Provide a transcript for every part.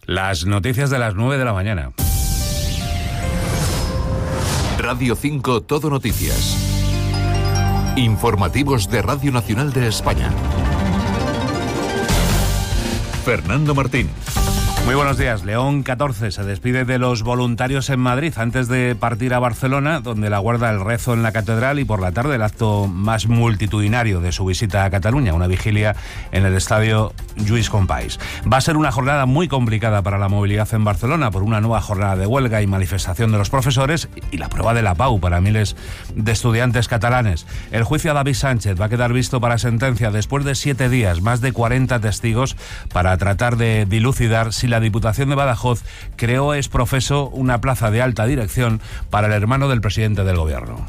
Las noticias de las 9 de la mañana. Radio 5 Todo Noticias. Informativos de Radio Nacional de España. Fernando Martín. Muy buenos días. León XIV se despide de los voluntarios en Madrid antes de partir a Barcelona, donde la guarda el rezo en la catedral y por la tarde el acto más multitudinario de su visita a Cataluña, una vigilia en el estadio Lluís Companys. Va a ser una jornada muy complicada para la movilidad en Barcelona por una nueva jornada de huelga y manifestación de los profesores y la prueba de la pau para miles de estudiantes catalanes. El juicio a David Sánchez va a quedar visto para sentencia después de 7 días, más de 40 testigos para tratar de dilucidar si la Diputación de Badajoz creó ex profeso una plaza de alta dirección para el hermano del presidente del Gobierno.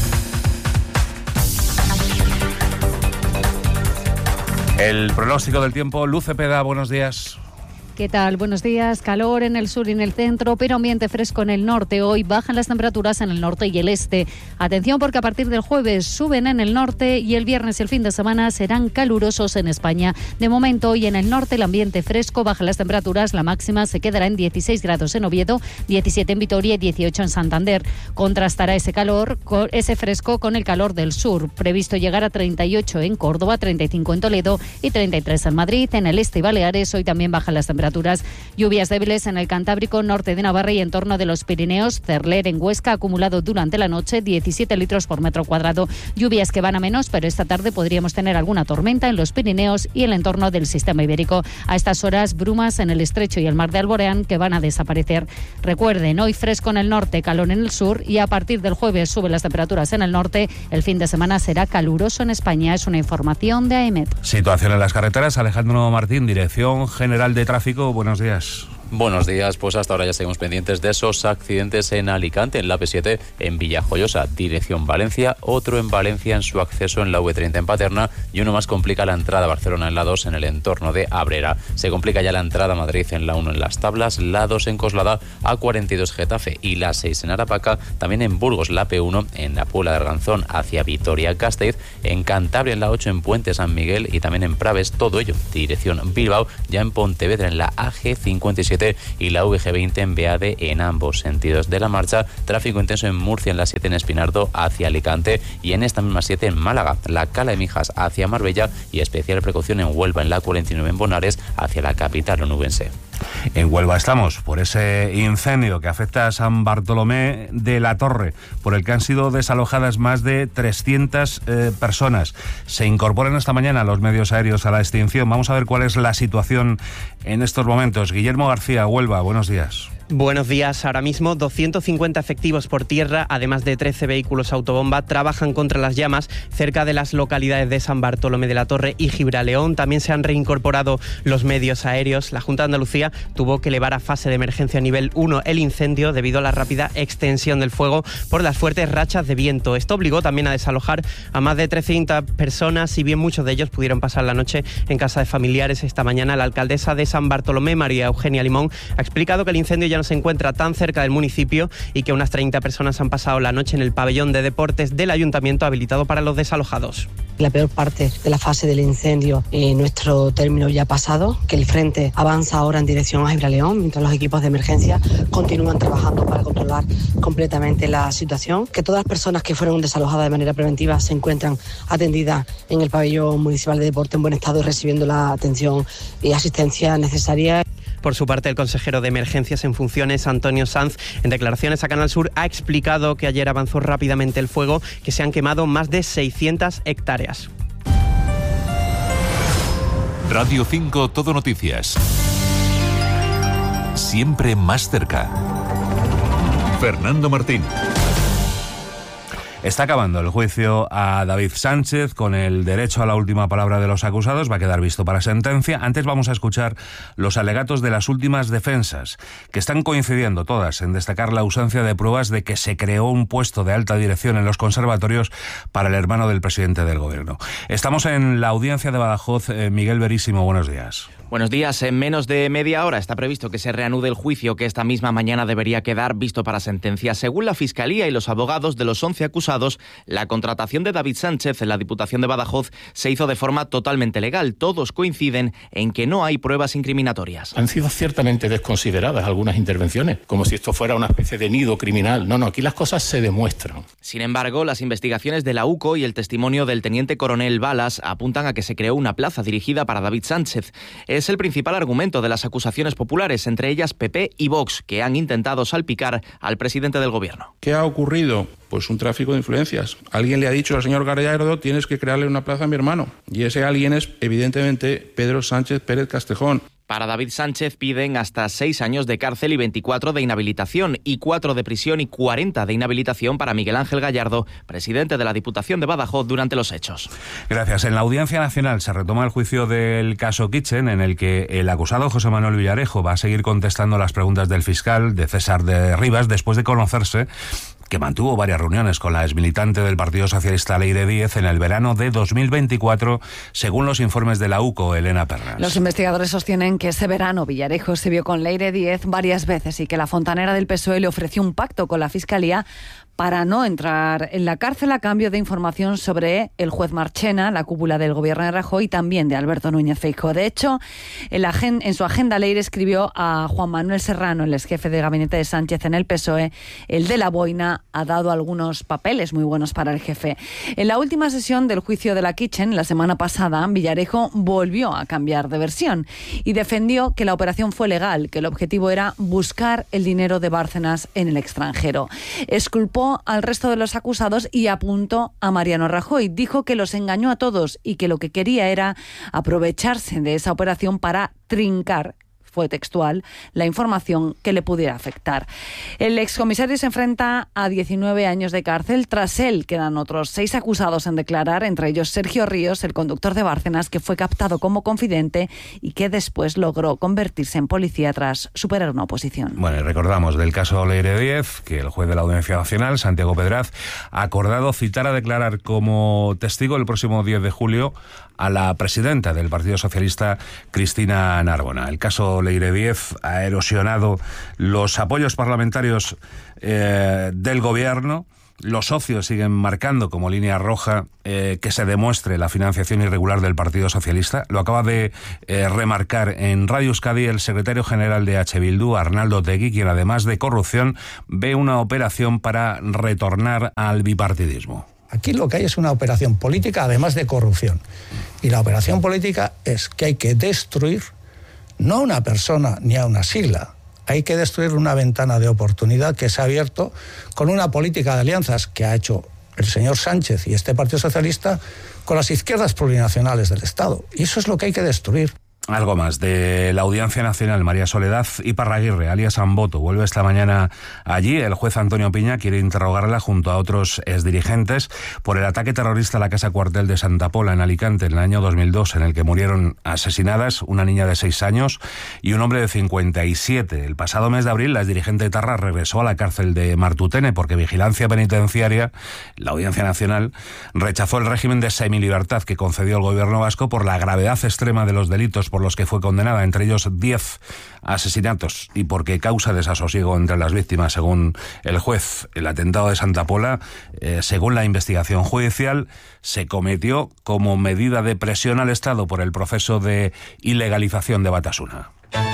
El pronóstico del tiempo, Luz Cepeda, buenos días. ¿Qué tal? Buenos días. Calor en el sur y en el centro, pero ambiente fresco en el norte. Hoy bajan las temperaturas en el norte y el este. Atención porque a partir del jueves suben en el norte y el viernes y el fin de semana serán calurosos en España. De momento, hoy en el norte el ambiente fresco, bajan las temperaturas. La máxima se quedará en 16 grados en Oviedo, 17 en Vitoria y 18 en Santander. Contrastará ese calor, ese fresco con el calor del sur. Previsto llegar a 38 en Córdoba, 35 en Toledo y 33 en Madrid. En el este y Baleares hoy también bajan las temperaturas. Lluvias débiles en el Cantábrico, norte de Navarra y en torno de los Pirineos. Cerler en Huesca acumulado durante la noche 17 litros por metro cuadrado. Lluvias que van a menos, pero esta tarde podríamos tener alguna tormenta en los Pirineos y el entorno del sistema ibérico. A estas horas, brumas en el estrecho y el mar de Alborán que van a desaparecer. Recuerden, hoy fresco en el norte, calor en el sur y a partir del jueves suben las temperaturas en el norte. El fin de semana será caluroso en España. Es una información de AEMET. Situación en las carreteras. Alejandro Martín, Dirección General de Tráfico. Buenos días. Buenos días, pues hasta ahora ya seguimos pendientes de esos accidentes en Alicante, en la AP7, en Villajoyosa, dirección Valencia, otro en Valencia en su acceso en la V30 en Paterna y uno más complica la entrada a Barcelona en la 2 en el entorno de Abrera. Se complica ya la entrada a Madrid en la 1 en Las Tablas, la 2 en Coslada, A42 Getafe y la 6 en Arapaca, también en Burgos la P1 en la Puebla de Arganzón hacia Vitoria-Gasteiz, en Cantabria en la 8 en Puente San Miguel y también en Praves, todo ello dirección Bilbao, ya en Pontevedra en la AG57 y la VG20 en Beade en ambos sentidos de la marcha. Tráfico intenso en Murcia en la 7 en Espinardo hacia Alicante y en esta misma 7 en Málaga, la Cala de Mijas hacia Marbella y especial precaución en Huelva en la 49 en Bonares hacia la capital onubense. En Huelva estamos por ese incendio que afecta a San Bartolomé de la Torre, por el que han sido desalojadas más de 300 personas. Se incorporan esta mañana los medios aéreos a la extinción. Vamos a ver cuál es la situación en estos momentos. Guillermo García, Huelva, buenos días. Buenos días. Ahora mismo 250 efectivos por tierra, además de 13 vehículos autobomba, trabajan contra las llamas cerca de las localidades de San Bartolomé de la Torre y Gibraleón. También se han reincorporado los medios aéreos. La Junta de Andalucía tuvo que elevar a fase de emergencia nivel 1 el incendio debido a la rápida extensión del fuego por las fuertes rachas de viento. Esto obligó también a desalojar a más de 300 personas, si bien muchos de ellos pudieron pasar la noche en casa de familiares. Esta mañana la alcaldesa de San Bartolomé, María Eugenia Limón, ha explicado que el incendio ya no se encuentra tan cerca del municipio y que unas 30 personas han pasado la noche en el pabellón de deportes del ayuntamiento habilitado para los desalojados. La peor parte de la fase del incendio en nuestro término ya pasado, que el frente avanza ahora en dirección a Gibraleón, mientras los equipos de emergencia continúan trabajando para controlar completamente la situación, que todas las personas que fueron desalojadas de manera preventiva se encuentran atendidas en el pabellón municipal de deporte en buen estado y recibiendo la atención y asistencia necesaria. Por su parte, el consejero de Emergencias en funciones, Antonio Sanz, en declaraciones a Canal Sur, ha explicado que ayer avanzó rápidamente el fuego, que se han quemado más de 600 hectáreas. Radio 5 Todo Noticias. Siempre más cerca. Fernando Martín. Está acabando el juicio a David Sánchez con el derecho a la última palabra de los acusados. Va a quedar visto para sentencia. Antes vamos a escuchar los alegatos de las últimas defensas, que están coincidiendo todas en destacar la ausencia de pruebas de que se creó un puesto de alta dirección en los conservatorios para el hermano del presidente del Gobierno. Estamos en la audiencia de Badajoz. Miguel Verísimo, buenos días. Buenos días. En menos de media hora está previsto que se reanude el juicio que esta misma mañana debería quedar visto para sentencia. Según la Fiscalía y los abogados de los 11 acusados, la contratación de David Sánchez en la Diputación de Badajoz se hizo de forma totalmente legal. Todos coinciden en que no hay pruebas incriminatorias. Han sido ciertamente desconsideradas algunas intervenciones, como si esto fuera una especie de nido criminal. No, aquí las cosas se demuestran. Sin embargo, las investigaciones de la UCO y el testimonio del teniente coronel Balas apuntan a que se creó una plaza dirigida para David Sánchez. Es el principal argumento de las acusaciones populares, entre ellas PP y Vox, que han intentado salpicar al presidente del gobierno. ¿Qué ha ocurrido? Pues un tráfico de influencias. Alguien le ha dicho al señor Gallardo: tienes que crearle una plaza a mi hermano. Y ese alguien es, evidentemente, Pedro Sánchez Pérez Castejón. Para David Sánchez piden hasta 6 años de cárcel y 24 de inhabilitación, y 4 de prisión y 40 de inhabilitación para Miguel Ángel Gallardo, presidente de la Diputación de Badajoz, durante los hechos. Gracias. En la Audiencia Nacional se retoma el juicio del caso Kitchen, en el que el acusado José Manuel Villarejo va a seguir contestando las preguntas del fiscal de César de Rivas, después de conocerse que mantuvo varias reuniones con la exmilitante del Partido Socialista Leire Díez en el verano de 2024, según los informes de la UCO, Elena Pernas. Los investigadores sostienen que ese verano Villarejo se vio con Leire Díez varias veces y que la fontanera del PSOE le ofreció un pacto con la Fiscalía para no entrar en la cárcel a cambio de información sobre el juez Marchena, la cúpula del gobierno de Rajoy y también de Alberto Núñez Feijóo. De hecho, en su agenda Leire escribió a Juan Manuel Serrano, el exjefe de gabinete de Sánchez en el PSOE: el de la boina ha dado algunos papeles muy buenos para el jefe. En la última sesión del juicio de la Kitchen, la semana pasada, Villarejo volvió a cambiar de versión y defendió que la operación fue legal, que el objetivo era buscar el dinero de Bárcenas en el extranjero. Exculpó al resto de los acusados y apuntó a Mariano Rajoy. Dijo que los engañó a todos y que lo que quería era aprovecharse de esa operación para trincar, fue textual, la información que le pudiera afectar. El excomisario se enfrenta a 19 años de cárcel. Tras él quedan otros 6 acusados en declarar, entre ellos Sergio Ríos, el conductor de Bárcenas, que fue captado como confidente y que después logró convertirse en policía tras superar una oposición. Bueno, y recordamos del caso Leire Díez, que el juez de la Audiencia Nacional, Santiago Pedraz, ha acordado citar a declarar como testigo el próximo 10 de julio a la presidenta del Partido Socialista, Cristina Narbona. El caso Leire Díez ha erosionado los apoyos parlamentarios del gobierno. Los socios siguen marcando como línea roja que se demuestre la financiación irregular del Partido Socialista. Lo acaba de remarcar en Radio Euskadi el secretario general de H. Bildu, Arnaldo Otegi, quien además de corrupción ve una operación para retornar al bipartidismo. Aquí lo que hay es una operación política, además de corrupción. Y la operación política es que hay que destruir no a una persona ni a una sigla. Hay que destruir una ventana de oportunidad que se ha abierto con una política de alianzas que ha hecho el señor Sánchez y este Partido Socialista con las izquierdas plurinacionales del Estado. Y eso es lo que hay que destruir. Algo más de la Audiencia Nacional. María Soledad Iparraguirre, alias Amboto, vuelve esta mañana allí. El juez Antonio Piña quiere interrogarla junto a otros exdirigentes por el ataque terrorista a la Casa Cuartel de Santa Pola en Alicante en el año 2002, en el que murieron asesinadas una niña de 6 años y un hombre de 57. El pasado mes de abril, la exdirigente etarra regresó a la cárcel de Martutene porque Vigilancia Penitenciaria, la Audiencia Nacional, rechazó el régimen de semilibertad que concedió el gobierno vasco por la gravedad extrema de los delitos por los que fue condenada, entre ellos 10 asesinatos, y porque causa desasosiego entre las víctimas, según el juez. El atentado de Santa Pola, según la investigación judicial, se cometió como medida de presión al Estado por el proceso de ilegalización de Batasuna.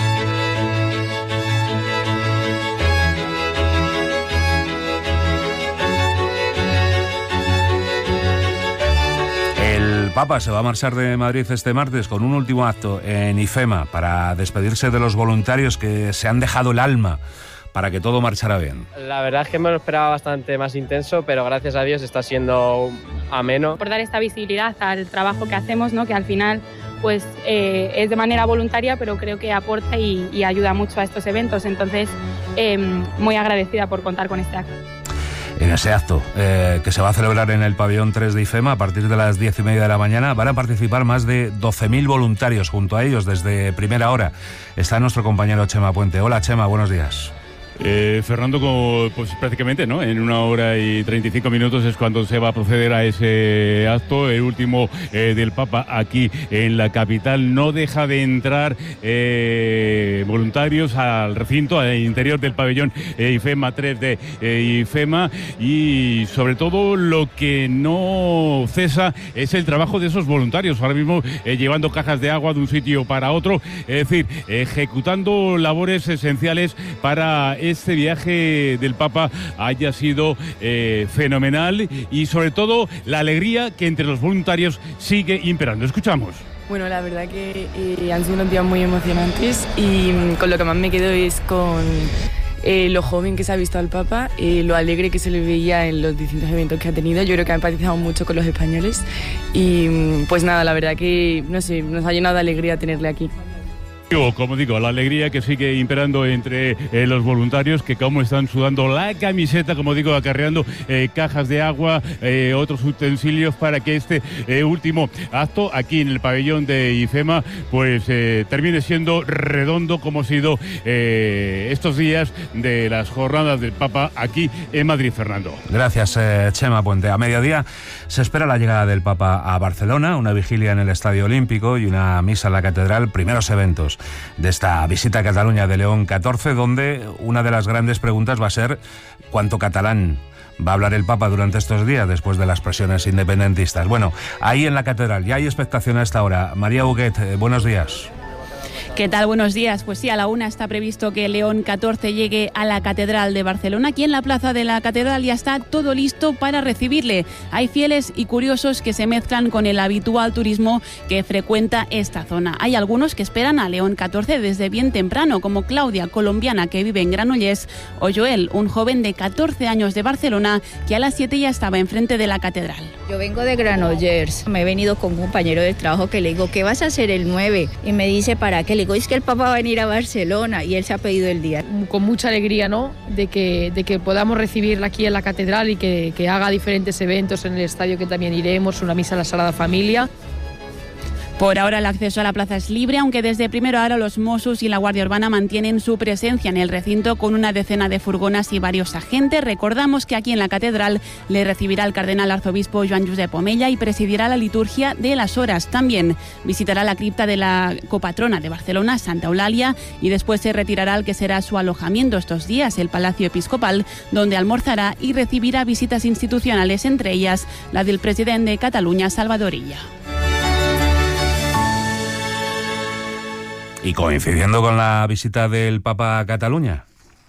El Papa se va a marchar de Madrid este martes con un último acto en IFEMA para despedirse de los voluntarios que se han dejado el alma para que todo marchara bien. La verdad es que me lo esperaba bastante más intenso, pero gracias a Dios está siendo ameno. Por dar esta visibilidad al trabajo que hacemos, ¿no? Que al final pues es de manera voluntaria, pero creo que aporta y ayuda mucho a estos eventos. Entonces, muy agradecida por contar con este acto. En ese acto, que se va a celebrar en el pabellón 3 de IFEMA a partir de las 10:30 de la mañana, van a participar más de 12.000 voluntarios. Junto a ellos, desde primera hora, está nuestro compañero Chema Puente. Hola, Chema, buenos días. Fernando, pues prácticamente, ¿no? En 1 hora y 35 minutos es cuando se va a proceder a ese acto, el último del Papa aquí en la capital. No deja de entrar voluntarios al recinto, al interior del pabellón IFEMA 3 de IFEMA, y sobre todo lo que no cesa es el trabajo de esos voluntarios, ahora mismo llevando cajas de agua de un sitio para otro, es decir, ejecutando labores esenciales para este viaje del Papa haya sido fenomenal, y sobre todo la alegría que entre los voluntarios sigue imperando. Escuchamos. Bueno, la verdad que han sido unos días muy emocionantes, y con lo que más me quedo es con lo joven que se ha visto al Papa, lo alegre que se le veía en los distintos eventos que ha tenido. Yo creo que ha empatizado mucho con los españoles, y pues nada, la verdad que, no sé, nos ha llenado de alegría tenerle aquí. Como digo, la alegría que sigue imperando entre los voluntarios, que como están sudando la camiseta, como digo, acarreando cajas de agua, otros utensilios para que este último acto aquí en el pabellón de IFEMA pues termine siendo redondo, como ha sido estos días de las jornadas del Papa aquí en Madrid, Fernando. Gracias, Chema Puente. A mediodía se espera la llegada del Papa a Barcelona, una vigilia en el Estadio Olímpico y una misa en la Catedral, primeros eventos de esta visita a Cataluña de León XIV, donde una de las grandes preguntas va a ser cuánto catalán va a hablar el Papa durante estos días, después de las presiones independentistas. Bueno, ahí en la Catedral ya hay expectación a esta hora. María Huguet, buenos días. ¿Qué tal? Buenos días. Pues sí, a la 1 está previsto que León XIV llegue a la Catedral de Barcelona. Aquí en la plaza de la Catedral ya está todo listo para recibirle. Hay fieles y curiosos que se mezclan con el habitual turismo que frecuenta esta zona. Hay algunos que esperan a León XIV desde bien temprano, como Claudia, colombiana que vive en Granollers, o Joel, un joven de 14 años de Barcelona que a las 7 ya estaba enfrente de la Catedral. Yo vengo de Granollers. Me he venido con un compañero de trabajo que le digo, ¿qué vas a hacer el 9? Y me dice, ¿para qué? Le digo, es que el Papa va a venir a Barcelona, y él se ha pedido el día. Con mucha alegría, ¿no? De que podamos recibirla aquí en la Catedral y que haga diferentes eventos en el estadio, que también iremos, una misa en la Sagrada Familia. Por ahora el acceso a la plaza es libre, aunque desde primera hora los Mossos y la Guardia Urbana mantienen su presencia en el recinto con una decena de furgonas y varios agentes. Recordamos que aquí en la Catedral le recibirá el cardenal arzobispo Joan Josep Omella y presidirá la liturgia de las horas. También visitará la cripta de la copatrona de Barcelona, Santa Eulalia, y después se retirará al que será su alojamiento estos días, el Palacio Episcopal, donde almorzará y recibirá visitas institucionales, entre ellas la del presidente de Cataluña, Salvador Illa. Y coincidiendo con la visita del Papa a Cataluña,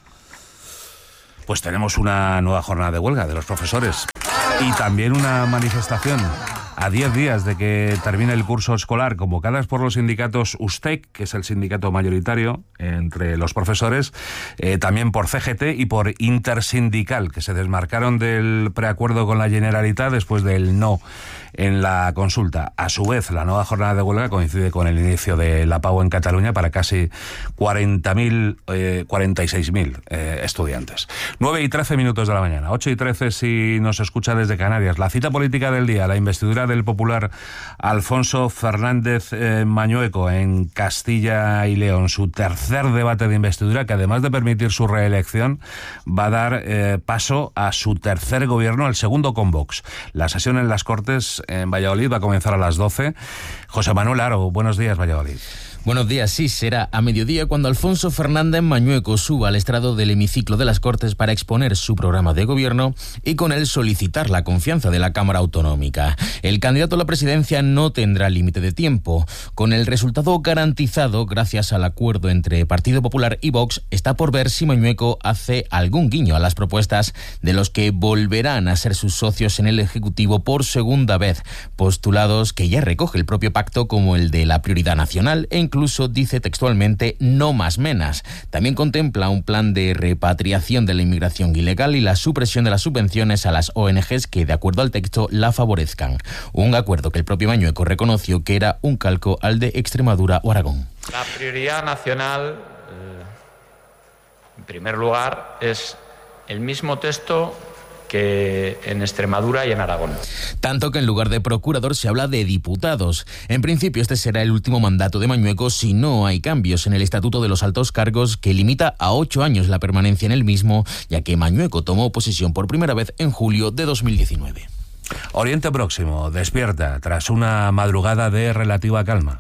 pues tenemos una nueva jornada de huelga de los profesores y también una manifestación a 10 días de que termine el curso escolar, convocadas por los sindicatos USTEC, que es el sindicato mayoritario entre los profesores, también por CGT y por Intersindical, que se desmarcaron del preacuerdo con la Generalitat después del no en la consulta. A su vez, la nueva jornada de huelga coincide con el inicio de la PAU en Cataluña para casi 46.000 estudiantes. 9:13 de la mañana, 8:13 si nos escucha desde Canarias. La cita política del día, la investidura del popular Alfonso Fernández Mañueco en Castilla y León, su tercer debate de investidura, que además de permitir su reelección, va a dar paso a su tercer gobierno, el segundo con Vox. La sesión en las Cortes en Valladolid va a comenzar a las 12. José Manuel Aro, buenos días, Valladolid. Buenos días, sí, será a mediodía cuando Alfonso Fernández Mañueco suba al estrado del hemiciclo de las Cortes para exponer su programa de gobierno y con él solicitar la confianza de la Cámara Autonómica. El candidato a la presidencia no tendrá límite de tiempo. Con el resultado garantizado gracias al acuerdo entre Partido Popular y Vox, está por ver si Mañueco hace algún guiño a las propuestas de los que volverán a ser sus socios en el Ejecutivo por segunda vez, postulados que ya recoge el propio pacto, como el de la prioridad nacional e incluso dice textualmente no más menas. También contempla un plan de repatriación de la inmigración ilegal y la supresión de las subvenciones a las ONGs que, de acuerdo al texto, la favorezcan. Un acuerdo que el propio Mañueco reconoció que era un calco al de Extremadura o Aragón. La prioridad nacional, en primer lugar, es el mismo texto que en Extremadura y en Aragón. Tanto que en lugar de procurador se habla de diputados. En principio este será el último mandato de Mañueco si no hay cambios en el Estatuto de los Altos Cargos, que limita a 8 años la permanencia en el mismo, ya que Mañueco tomó posesión por primera vez en julio de 2019. Oriente Próximo despierta tras una madrugada de relativa calma.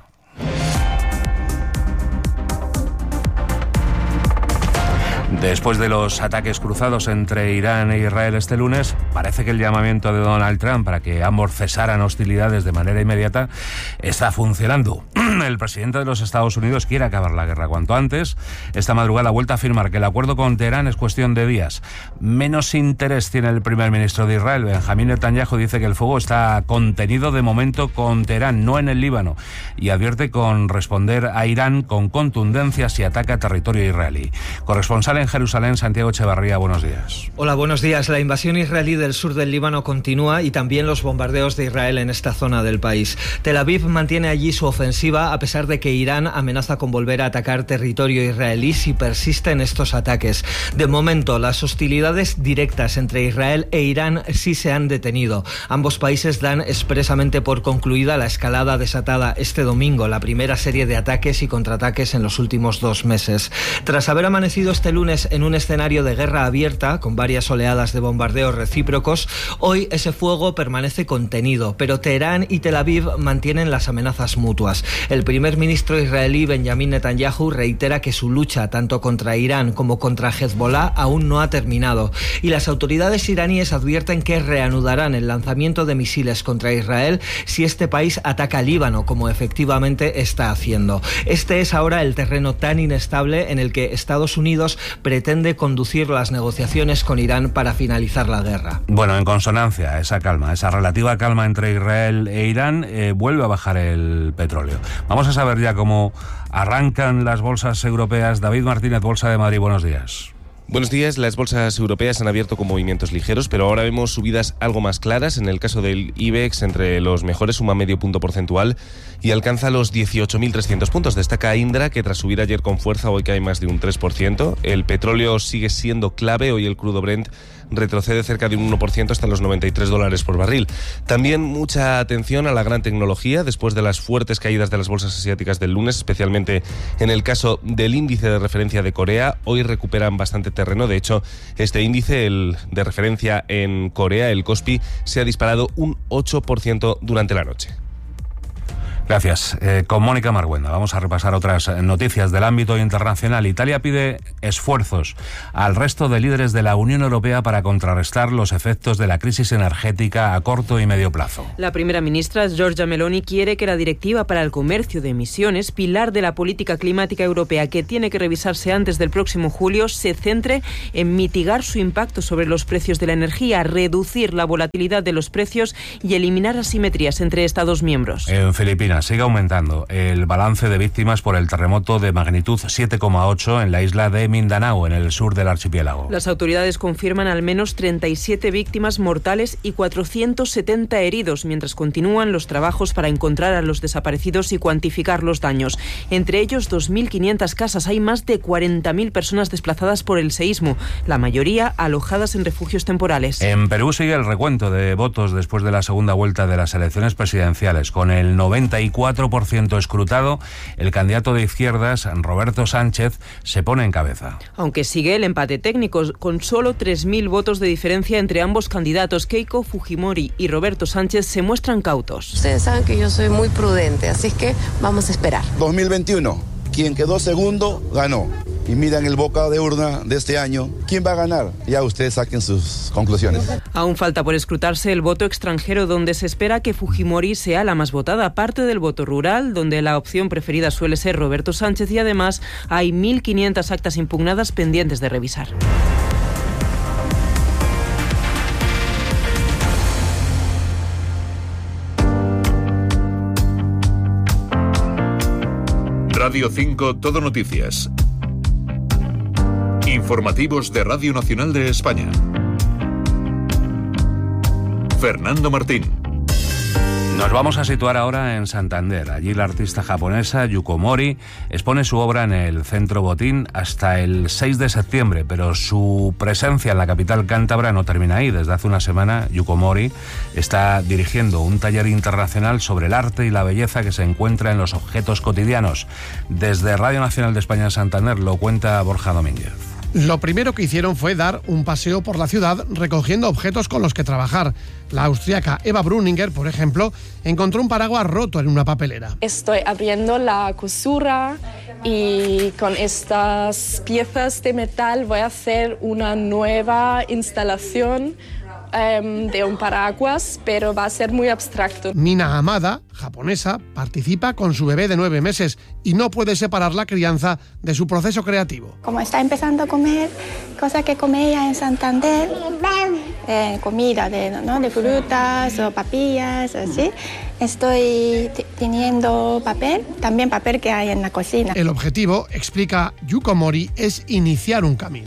Después de los ataques cruzados entre Irán e Israel este lunes, parece que el llamamiento de Donald Trump para que ambos cesaran hostilidades de manera inmediata está funcionando. El presidente de los Estados Unidos quiere acabar la guerra cuanto antes. Esta madrugada ha vuelto a afirmar que el acuerdo con Teherán es cuestión de días. Menos interés tiene el primer ministro de Israel, Benjamín Netanyahu, dice que el fuego está contenido de momento con Teherán, no en el Líbano, y advierte con responder a Irán con contundencia si ataca territorio israelí. Corresponsal en Jerusalén, Santiago Echevarría, buenos días. Hola, buenos días. La invasión israelí del sur del Líbano continúa y también los bombardeos de Israel en esta zona del país. Tel Aviv mantiene allí su ofensiva a pesar de que Irán amenaza con volver a atacar territorio israelí si persisten estos ataques. De momento, las hostilidades directas entre Israel e Irán sí se han detenido. Ambos países dan expresamente por concluida la escalada desatada este domingo, la primera serie de ataques y contraataques en los últimos 2 meses. Tras haber amanecido este lunes en un escenario de guerra abierta, con varias oleadas de bombardeos recíprocos, hoy ese fuego permanece contenido, pero Teherán y Tel Aviv mantienen las amenazas mutuas. El primer ministro israelí Benjamín Netanyahu reitera que su lucha tanto contra Irán como contra Hezbollah aún no ha terminado, y las autoridades iraníes advierten que reanudarán el lanzamiento de misiles contra Israel si este país ataca Líbano, como efectivamente está haciendo. Este es ahora el terreno tan inestable en el que Estados Unidos pretende conducir las negociaciones con Irán para finalizar la guerra. Bueno, en consonancia, esa relativa calma entre Israel e Irán, vuelve a bajar el petróleo. Vamos a saber ya cómo arrancan las bolsas europeas. David Martínez, Bolsa de Madrid, buenos días. Buenos días. Las bolsas europeas han abierto con movimientos ligeros, pero ahora vemos subidas algo más claras. En el caso del IBEX, entre los mejores suma medio punto porcentual y alcanza los 18.300 puntos. Destaca Indra, que tras subir ayer con fuerza, hoy cae más de un 3%. El petróleo sigue siendo clave. Hoy el crudo Brent retrocede cerca de un 1% hasta los $93 por barril. También mucha atención a la gran tecnología después de las fuertes caídas de las bolsas asiáticas del lunes, especialmente en el caso del índice de referencia de Corea. Hoy recuperan bastante terreno. De hecho, este índice, el de referencia en Corea, el Kospi, se ha disparado un 8% durante la noche. Gracias. Con Mónica Marguenda vamos a repasar otras noticias del ámbito internacional. Italia pide esfuerzos al resto de líderes de la Unión Europea para contrarrestar los efectos de la crisis energética a corto y medio plazo. La primera ministra, Giorgia Meloni, quiere que la Directiva para el Comercio de Emisiones, pilar de la política climática europea que tiene que revisarse antes del próximo julio, se centre en mitigar su impacto sobre los precios de la energía, reducir la volatilidad de los precios y eliminar asimetrías entre Estados miembros. En Filipinas sigue aumentando el balance de víctimas por el terremoto de magnitud 7,8 en la isla de Mindanao, en el sur del archipiélago. Las autoridades confirman al menos 37 víctimas mortales y 470 heridos, mientras continúan los trabajos para encontrar a los desaparecidos y cuantificar los daños. Entre ellos, 2.500 casas. Hay más de 40.000 personas desplazadas por el seísmo, la mayoría alojadas en refugios temporales. En Perú sigue el recuento de votos después de la segunda vuelta de las elecciones presidenciales. Con el 94% escrutado, el candidato de izquierdas, Roberto Sánchez, se pone en cabeza. Aunque sigue el empate técnico, con solo 3.000 votos de diferencia entre ambos candidatos, Keiko Fujimori y Roberto Sánchez se muestran cautos. Ustedes saben que yo soy muy prudente, así es que vamos a esperar. 2021, quien quedó segundo, ganó. Y miran el boca de urna de este año, ¿quién va a ganar? Ya ustedes saquen sus conclusiones. Aún falta por escrutarse el voto extranjero, donde se espera que Fujimori sea la más votada, parte del voto rural, donde la opción preferida suele ser Roberto Sánchez, y además hay 1.500 actas impugnadas pendientes de revisar. Radio 5 Todo Noticias. Informativos de Radio Nacional de España. Fernando Martín. Nos vamos a situar ahora en Santander. Allí la artista japonesa Yuko Mori expone su obra en el Centro Botín hasta el 6 de septiembre, pero su presencia en la capital cántabra no termina ahí. Desde hace una semana, Yuko Mori está dirigiendo un taller internacional sobre el arte y la belleza que se encuentra en los objetos cotidianos. Desde Radio Nacional de España en Santander lo cuenta Borja Domínguez. Lo primero que hicieron fue dar un paseo por la ciudad recogiendo objetos con los que trabajar. La austríaca Eva Bruninger, por ejemplo, encontró un paraguas roto en una papelera. Estoy abriendo la costura y con estas piezas de metal voy a hacer una nueva instalación de un paraguas, pero va a ser muy abstracto. Mina Hamada, japonesa, participa con su bebé de 9 meses y no puede separar la crianza de su proceso creativo. Como está empezando a comer cosas que comía en Santander, comida de frutas o papillas, así, estoy teniendo papel, también papel que hay en la cocina. El objetivo, explica Yuko Mori, es iniciar un camino.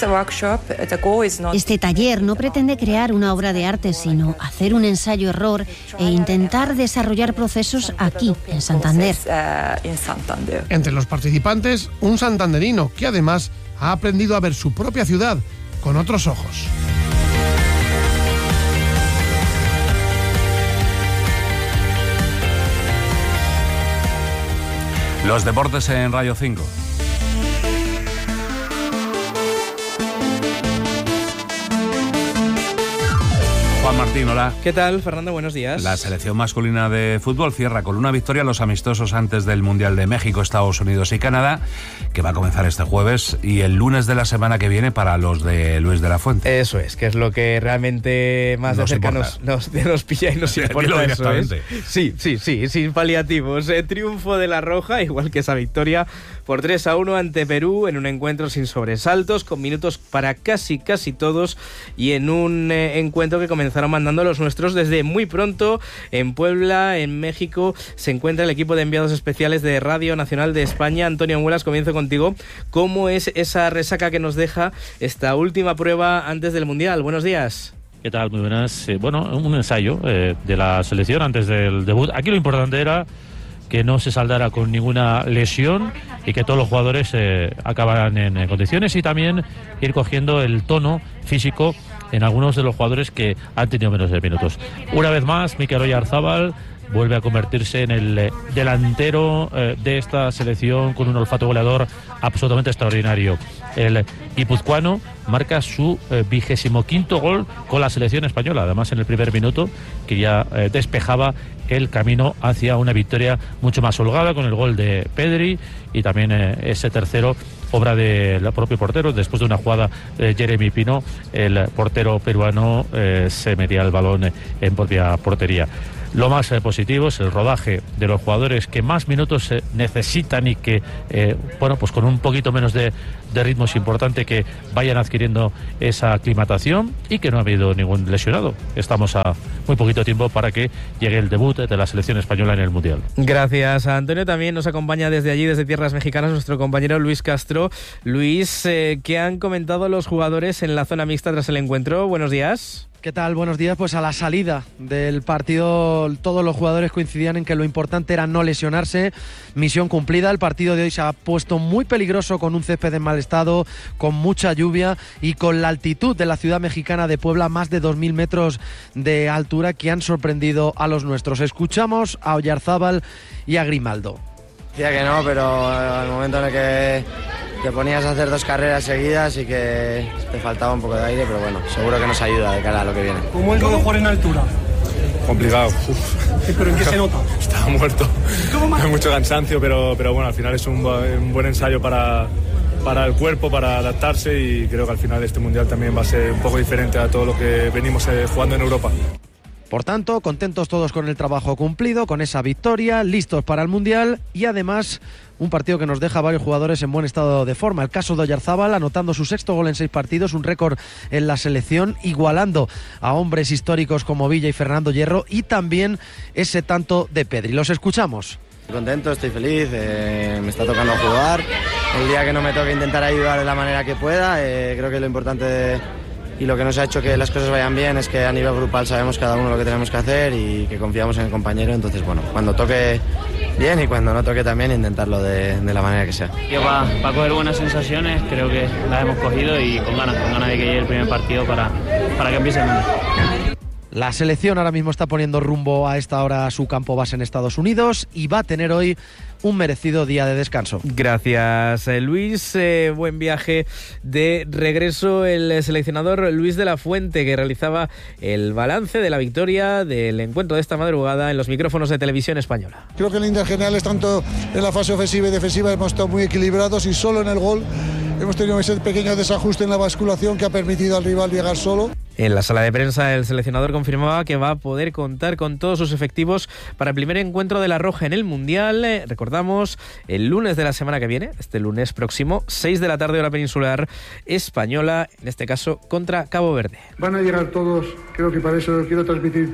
Este taller no pretende crear una obra de arte, sino hacer un ensayo-error e intentar desarrollar procesos aquí, en Santander. Entre los participantes, un santanderino que además ha aprendido a ver su propia ciudad con otros ojos. Los deportes en Radio 5. Juan Martín, hola. ¿Qué tal, Fernando? Buenos días. La selección masculina de fútbol cierra con una victoria los amistosos antes del Mundial de México, Estados Unidos y Canadá, que va a comenzar este jueves, y el lunes de la semana que viene para los de Luis de la Fuente. Eso es, que es lo que realmente más de cerca nos pilla y nos importa. Eso es. Sí, sin paliativos. Triunfo de la Roja, igual que esa victoria por 3-1 ante Perú, en un encuentro sin sobresaltos, con minutos para casi todos, y en un encuentro que comenzaron mandando los nuestros desde muy pronto. En Puebla, en México, se encuentra el equipo de enviados especiales de Radio Nacional de España. Antonio Anguelas, comienzo contigo. ¿Cómo es esa resaca que nos deja esta última prueba antes del Mundial? Buenos días. ¿Qué tal? Muy buenas. Un ensayo de la selección antes del debut. Aquí lo importante era que no se saldara con ninguna lesión y que todos los jugadores acabaran en condiciones, y también ir cogiendo el tono físico en algunos de los jugadores que han tenido menos de minutos. Una vez más, Mikel Oyarzábal vuelve a convertirse en el delantero de esta selección, con un olfato goleador absolutamente extraordinario. El guipuzcoano marca su 25º gol con la selección española, además en el primer minuto, que ya despejaba el camino hacia una victoria mucho más holgada con el gol de Pedri, y también ese tercero, obra del propio portero. Después de una jugada de Jeremy Pino, el portero peruano se metía el balón en propia portería. Lo más positivo es el rodaje de los jugadores que más minutos necesitan y que, pues con un poquito menos de ritmo es importante que vayan adquiriendo esa aclimatación, y que no ha habido ningún lesionado. Estamos a muy poquito tiempo para que llegue el debut de la selección española en el Mundial. Gracias, Antonio. También nos acompaña desde allí, desde tierras mexicanas, nuestro compañero Luis Castro. Luis, ¿qué han comentado los jugadores en la zona mixta tras el encuentro? Buenos días. ¿Qué tal? Buenos días. Pues a la salida del partido todos los jugadores coincidían en que lo importante era no lesionarse. Misión cumplida. El partido de hoy se ha puesto muy peligroso, con un césped en mal estado, con mucha lluvia y con la altitud de la ciudad mexicana de Puebla, más de 2.000 metros de altura, que han sorprendido a los nuestros. Escuchamos a Oyarzábal y a Grimaldo. Decía que no, pero al momento en el que te ponías a hacer 2 carreras seguidas y que te faltaba un poco de aire, pero bueno, seguro que nos ayuda de cara a lo que viene. ¿Cómo es lo de jugar en altura? Complicado. ¿Pero en qué se nota? Estaba muerto. Hay mucho cansancio, pero bueno, al final es un buen ensayo para el cuerpo, para adaptarse, y creo que al final este Mundial también va a ser un poco diferente a todo lo que venimos jugando en Europa. Por tanto, contentos todos con el trabajo cumplido, con esa victoria, listos para el Mundial, y además un partido que nos deja a varios jugadores en buen estado de forma. El caso de Oyarzábal, anotando su 6º gol en 6 partidos, un récord en la selección, igualando a hombres históricos como Villa y Fernando Hierro, y también ese tanto de Pedri. Los escuchamos. Estoy contento, estoy feliz, me está tocando jugar. El día que no me toque, intentar ayudar de la manera que pueda. Creo que lo importante y lo que nos ha hecho que las cosas vayan bien es que a nivel grupal sabemos cada uno lo que tenemos que hacer y que confiamos en el compañero. Entonces, bueno, cuando toque bien y cuando no toque también intentarlo de la manera que sea. Va a coger buenas sensaciones, creo que las hemos cogido y con ganas de que llegue el primer partido para que empiece el mundo. La selección ahora mismo está poniendo rumbo a esta hora a su campo base en Estados Unidos y va a tener hoy un merecido día de descanso. Gracias, Luis. Buen viaje de regreso el seleccionador Luis de la Fuente, que realizaba el balance de la victoria del encuentro de esta madrugada en los micrófonos de Televisión Española. Creo que en líneas generales, tanto en la fase ofensiva y defensiva, hemos estado muy equilibrados y solo en el gol hemos tenido ese pequeño desajuste en la basculación que ha permitido al rival llegar solo. En la sala de prensa, el seleccionador confirmaba que va a poder contar con todos sus efectivos para el primer encuentro de la Roja en el Mundial. Recordamos, el lunes de la semana que viene, este lunes próximo, 6 de la tarde hora peninsular española, en este caso contra Cabo Verde. Van a llegar todos, creo que para eso quiero transmitir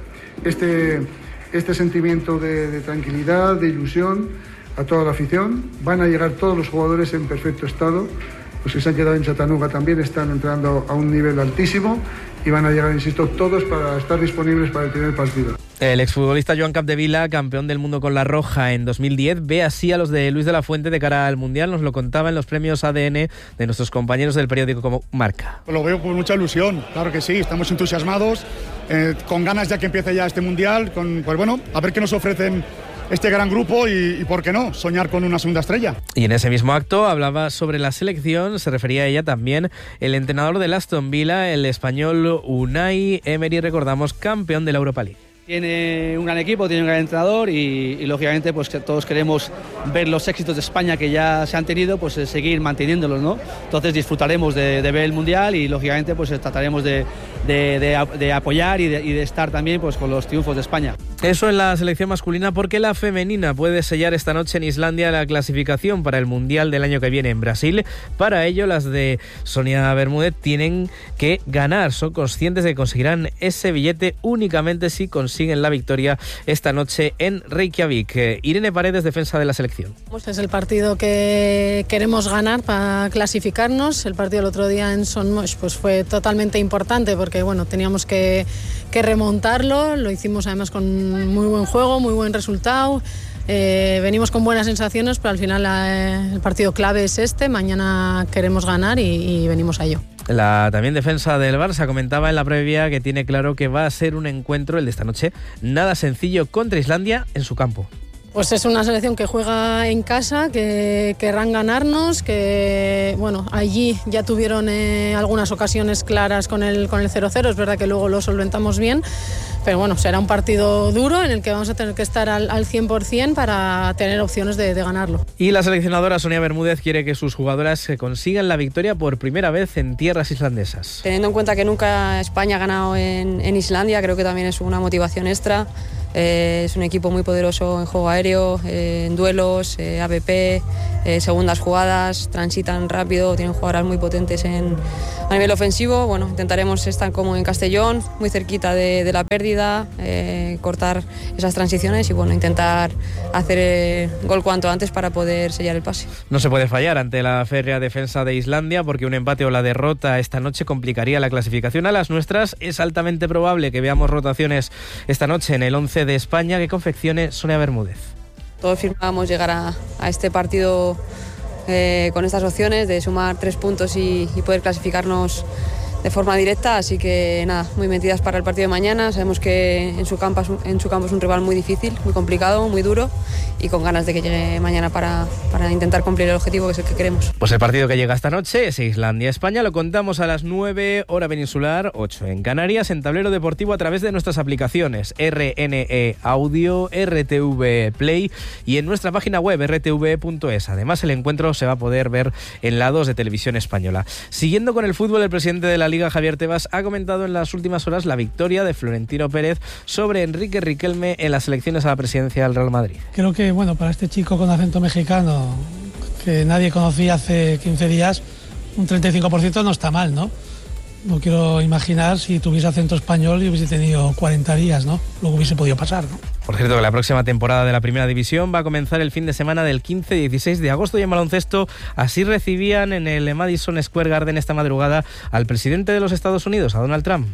este sentimiento de tranquilidad, de ilusión a toda la afición. Van a llegar todos los jugadores en perfecto estado. Los que se han quedado en Chattanooga también están entrando a un nivel altísimo y van a llegar, insisto, todos para estar disponibles para el primer partido. El exfutbolista Joan Capdevila, campeón del mundo con la Roja en 2010, ve así a los de Luis de la Fuente de cara al Mundial. Nos lo contaba en los premios ADN de nuestros compañeros del periódico como Marca. Lo veo con mucha ilusión, claro que sí, estamos entusiasmados, con ganas ya que empiece ya este Mundial, pues bueno, a ver qué nos ofrecen este gran grupo y por qué no, soñar con una segunda estrella. Y en ese mismo acto hablaba sobre la selección, se refería a ella también el entrenador del Aston Villa, el español Unai Emery, recordamos, campeón de la Europa League. Tiene un gran equipo, tiene un gran entrenador y lógicamente pues que todos queremos ver los éxitos de España que ya se han tenido, pues seguir manteniéndolos, ¿no? Entonces disfrutaremos de ver el Mundial y lógicamente pues trataremos de apoyar y de estar también pues con los triunfos de España. Eso en la selección masculina, porque la femenina puede sellar esta noche en Islandia la clasificación para el Mundial del año que viene en Brasil. Para ello, las de Sonia Bermúdez tienen que ganar. Son conscientes de que conseguirán ese billete únicamente si consiguen la victoria esta noche en Reykjavik. Irene Paredes, defensa de la selección. Este es el partido que queremos ganar para clasificarnos. El partido el otro día en Son Moix pues fue totalmente importante porque bueno, teníamos que remontarlo. Lo hicimos además con muy buen juego, muy buen resultado. Venimos con buenas sensaciones, pero al final el partido clave es este. Mañana queremos ganar y venimos a ello. La también defensa del Barça comentaba en la previa que tiene claro que va a ser un encuentro, el de esta noche, nada sencillo contra Islandia en su campo. Pues es una selección que juega en casa, que querrán ganarnos, que bueno, allí ya tuvieron algunas ocasiones claras con el 0-0, es verdad que luego lo solventamos bien, pero bueno, será un partido duro en el que vamos a tener que estar al 100% para tener opciones de ganarlo. Y la seleccionadora Sonia Bermúdez quiere que sus jugadoras consigan la victoria por primera vez en tierras islandesas. Teniendo en cuenta que nunca España ha ganado en Islandia, creo que también es una motivación extra. Es un equipo muy poderoso en juego aéreo, en duelos, AVP, segundas jugadas, transitan rápido, tienen jugadoras muy potentes a nivel ofensivo. Bueno, intentaremos estar como en Castellón, muy cerquita de la pérdida, cortar esas transiciones y bueno, intentar hacer gol cuanto antes para poder sellar el pase. No se puede fallar ante la férrea defensa de Islandia porque un empate o la derrota esta noche complicaría la clasificación a las nuestras. Es altamente probable que veamos rotaciones esta noche en el 11 de España que confeccione Sonia Bermúdez. Todos firmábamos llegar a este partido con estas opciones de sumar 3 puntos y poder clasificarnos de forma directa, así que nada, muy metidas para el partido de mañana. Sabemos que en su campo es un rival muy difícil, muy complicado, muy duro y con ganas de que llegue mañana para intentar cumplir el objetivo que es el que queremos. Pues el partido que llega esta noche es Islandia-España, lo contamos a las 9 hora peninsular, 8 en Canarias, en Tablero Deportivo a través de nuestras aplicaciones RNE Audio, RTV Play y en nuestra página web rtv.es. Además el encuentro se va a poder ver en la 2 de Televisión Española. Siguiendo con el fútbol, el presidente de la Liga, Javier Tebas, ha comentado en las últimas horas la victoria de Florentino Pérez sobre Enrique Riquelme en las elecciones a la presidencia del Real Madrid. Creo que, bueno, para este chico con acento mexicano que nadie conocía hace 15 días, un 35% no está mal, ¿no? No quiero imaginar si tuviese acento español y hubiese tenido 40 días, ¿no? Lo que hubiese podido pasar, ¿no? Por cierto, que la próxima temporada de la Primera División va a comenzar el fin de semana del 15 y 16 de agosto, y en baloncesto así recibían en el Madison Square Garden esta madrugada al presidente de los Estados Unidos, a Donald Trump.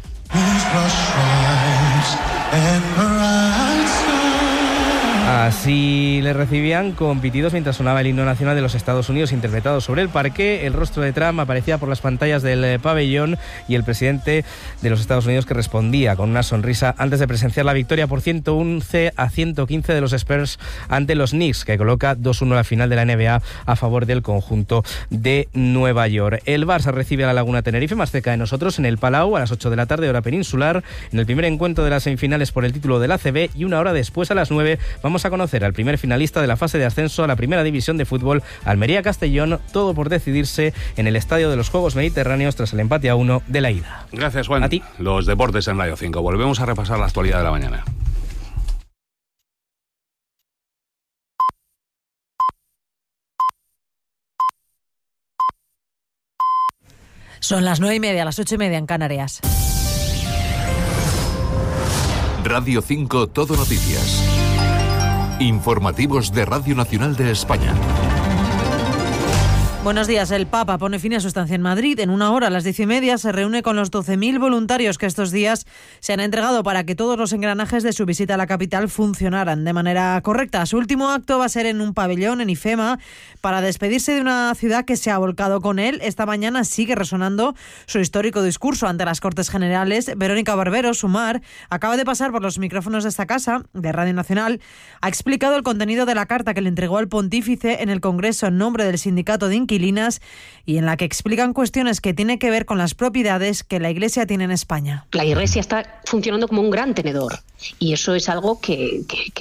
Así le recibían con pitidos mientras sonaba el himno nacional de los Estados Unidos interpretado sobre el parqué. El rostro de Trump aparecía por las pantallas del pabellón y el presidente de los Estados Unidos que respondía con una sonrisa antes de presenciar la victoria por 111-115 de los Spurs ante los Knicks, que coloca 2-1 la final de la NBA a favor del conjunto de Nueva York. El Barça recibe a la Laguna Tenerife, más cerca de nosotros, en el Palau a las 8 de la tarde, hora peninsular, en el primer encuentro de las semifinales por el título del ACB, y una hora después, a las 9, vamos a conocer al primer finalista de la fase de ascenso a la Primera División de Fútbol, Almería-Castellón, todo por decidirse en el Estadio de los Juegos Mediterráneos tras el empate a 1 de la ida. Gracias, Juan. A ti. Los deportes en Radio 5. Volvemos a repasar la actualidad de la mañana. Son las 9:30, las 8:30 en Canarias. Radio 5 Todo Noticias. Informativos de Radio Nacional de España. Buenos días. El Papa pone fin a su estancia en Madrid. En una hora, a las 10:30, se reúne con los 12.000 voluntarios que estos días se han entregado para que todos los engranajes de su visita a la capital funcionaran de manera correcta. Su último acto va a ser en un pabellón en IFEMA para despedirse de una ciudad que se ha volcado con él. Esta mañana sigue resonando su histórico discurso ante las Cortes Generales. Verónica Barbero, Sumar, acaba de pasar por los micrófonos de esta casa, de Radio Nacional. Ha explicado el contenido de la carta que le entregó al pontífice en el Congreso en nombre del Sindicato de Inquilinos, y en la que explican cuestiones que tienen que ver con las propiedades que la Iglesia tiene en España. La Iglesia está funcionando como un gran tenedor y eso es algo que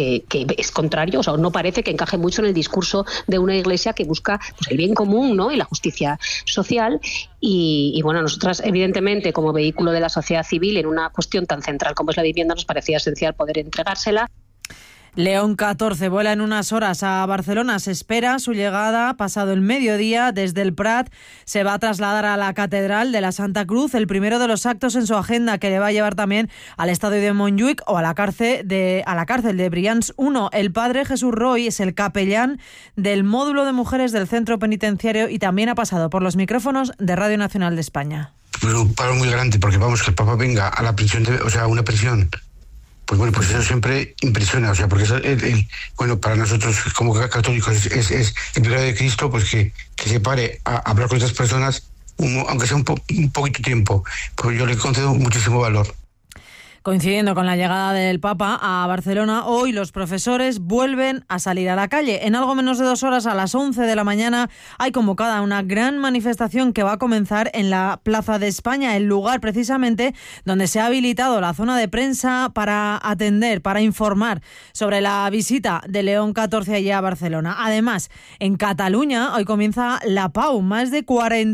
es contrario, o sea, no parece que encaje mucho en el discurso de una Iglesia que busca pues, el bien común, ¿no? Y la justicia social. Y bueno, nosotras evidentemente como vehículo de la sociedad civil en una cuestión tan central como es la vivienda nos parecía esencial poder entregársela. León XIV vuela en unas horas a Barcelona. Se espera su llegada pasado el mediodía. Desde el Prat se va a trasladar a la Catedral de la Santa Cruz, el primero de los actos en su agenda que le va a llevar también al estadio de Montjuïc o a la cárcel de Brians 1. El padre Jesús Roy es el capellán del módulo de mujeres del centro penitenciario y también ha pasado por los micrófonos de Radio Nacional de España. Pues un paro muy grande porque vamos, que el Papa venga a la prisión, una prisión. Pues bueno, pues eso siempre impresiona, o sea, porque eso, bueno, para nosotros como católicos es el milagro de Cristo, pues que se pare a hablar con estas personas, aunque sea un poquito tiempo, pues yo le concedo muchísimo valor. Coincidiendo con la llegada del Papa a Barcelona, hoy los profesores vuelven a salir a la calle. En algo menos de 2 horas, a las 11 de la mañana, hay convocada una gran manifestación que va a comenzar en la Plaza de España, el lugar precisamente donde se ha habilitado la zona de prensa para atender, para informar sobre la visita de León XIV allá a Barcelona. Además, en Cataluña, hoy comienza la PAU. Más de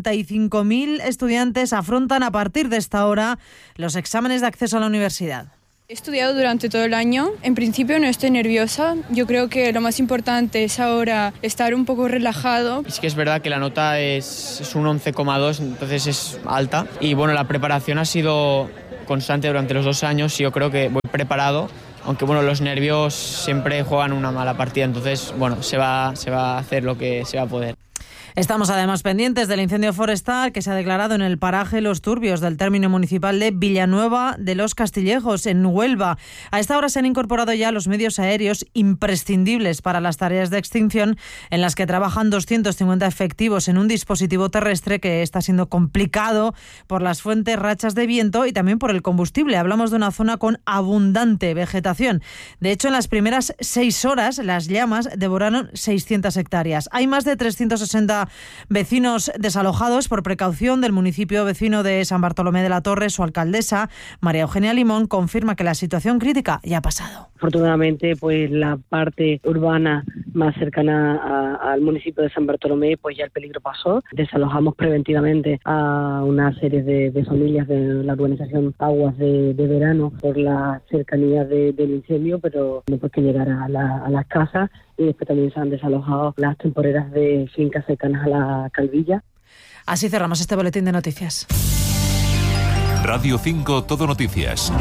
45.000 estudiantes afrontan a partir de esta hora los exámenes de acceso a la universidad. He estudiado durante todo el año. En principio no estoy nerviosa. Yo creo que lo más importante es ahora estar un poco relajado. Es que es verdad que la nota es un 11,2, entonces es alta. Y bueno, la preparación ha sido constante durante los 2 años y yo creo que voy preparado. Aunque bueno, los nervios siempre juegan una mala partida, entonces bueno, se va a hacer lo que se va a poder. Estamos además pendientes del incendio forestal que se ha declarado en el paraje Los Turbios del término municipal de Villanueva de los Castillejos, en Huelva. A esta hora se han incorporado ya los medios aéreos imprescindibles para las tareas de extinción, en las que trabajan 250 efectivos en un dispositivo terrestre que está siendo complicado por las fuertes rachas de viento y también por el combustible. Hablamos de una zona con abundante vegetación. De hecho, en las primeras 6 horas las llamas devoraron 600 hectáreas. Hay más de 360 vecinos desalojados por precaución del municipio vecino de San Bartolomé de la Torre. Su alcaldesa, María Eugenia Limón, confirma que la situación crítica ya ha pasado. Afortunadamente, pues la parte urbana más cercana al municipio de San Bartolomé, pues ya el peligro pasó. Desalojamos preventivamente a una serie de familias de la urbanización Aguas de Verano por la cercanía del incendio, pero después que llegara a las casas, y después también se han desalojado las temporeras de fincas cercanas a la Calvilla. Así cerramos este boletín de noticias. Radio 5 Todo Noticias.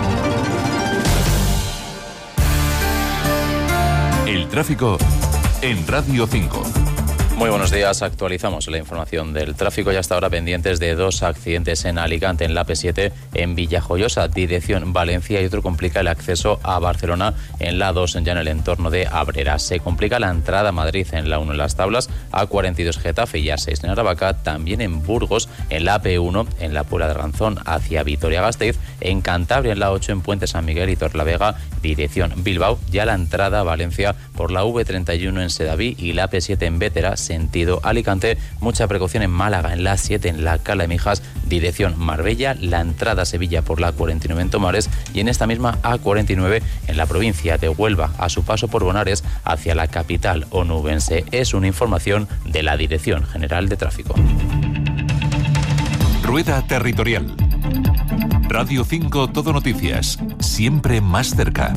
El tráfico en Radio 5. Muy buenos días, actualizamos la información del tráfico y hasta ahora pendientes de 2 accidentes en Alicante, en la AP7, en Villajoyosa, dirección Valencia, y otro complica el acceso a Barcelona en la A2, ya en el entorno de Abrera. Se complica la entrada a Madrid en la 1 en Las Tablas, A42 Getafe y A6 en Aravaca, también en Burgos, en la AP1, en la Puebla de Ranzón hacia Vitoria-Gasteiz, en Cantabria en la 8 en Puente San Miguel y Torlavega, dirección Bilbao, ya la entrada a Valencia por la V31 en Sedaví y la AP7 en Vétera, sentido Alicante. Mucha precaución en Málaga, en la 7 en la Cala de Mijas, dirección Marbella, la entrada a Sevilla por la 49 en Tomares y en esta misma A49 en la provincia de Huelva, a su paso por Bonares hacia la capital onubense. Es una información de la Dirección General de Tráfico. Rueda Territorial. Radio 5 Todo Noticias, siempre más cerca.